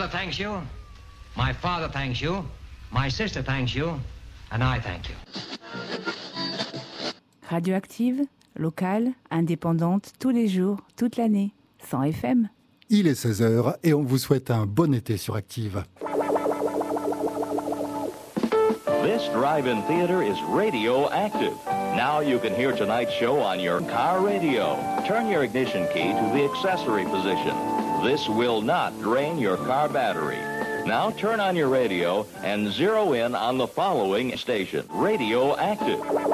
mother thanks you, my father thanks you, my sister thanks you, and I thank you. Radioactive, locale, indépendante, tous les jours, toute l'année, sans FM. Il est 16h et on vous souhaite un bon été sur Active. This drive-in theater is radioactive. Now you can hear tonight's show on your car radio. Turn your ignition key to the accessory position. This will not drain your car battery. Now turn on your radio and zero in on the following station, Radioactive.